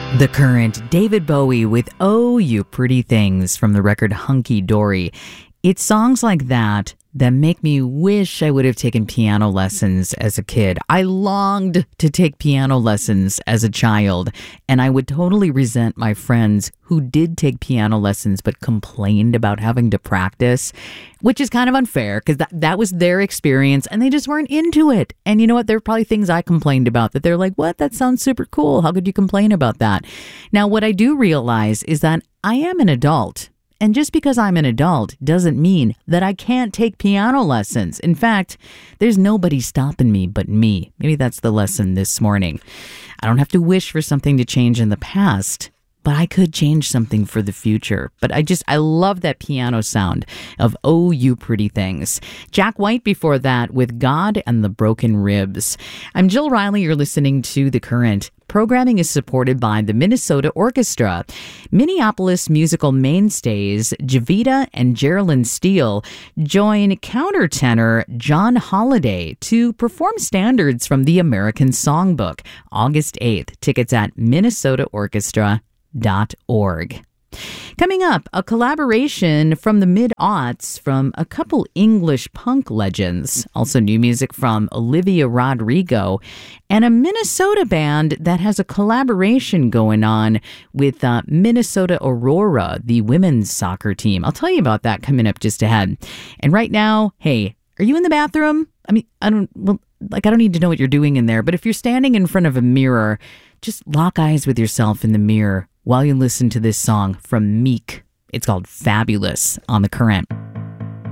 The Current, David Bowie with Oh You Pretty Things from the record Hunky Dory. It's songs like that make me wish I would have taken piano lessons as a kid. I longed to take piano lessons as a child, and I would totally resent my friends who did take piano lessons but complained about having to practice, which is kind of unfair because that was their experience and they just weren't into it. And you know what? There are probably things I complained about that they're like, what? That sounds super cool. How could you complain about that? Now, what I do realize is that I am an adult. And just because I'm an adult doesn't mean that I can't take piano lessons. In fact, there's nobody stopping me but me. Maybe that's the lesson this morning. I don't have to wish for something to change in the past, but I could change something for the future. But I love that piano sound of Oh You Pretty Things. Jack White before that with God and the Broken Ribs. I'm Jill Riley. You're listening to The Current. Programming is supported by the Minnesota Orchestra. Minneapolis musical mainstays Javita and Geraldine Steele join countertenor John Holiday to perform standards from the American Songbook. August 8th. Tickets at minnesotaorchestra.org. Coming up, a collaboration from the mid-aughts from a couple English punk legends. Also new music from Olivia Rodrigo and a Minnesota band that has a collaboration going on with Minnesota Aurora, the women's soccer team. I'll tell you about that coming up just ahead. And right now, hey, are you in the bathroom? I mean, I don't need to know what you're doing in there, but if you're standing in front of a mirror, just lock eyes with yourself in the mirror while you listen to this song from Meek. It's called Fabulous on The Current.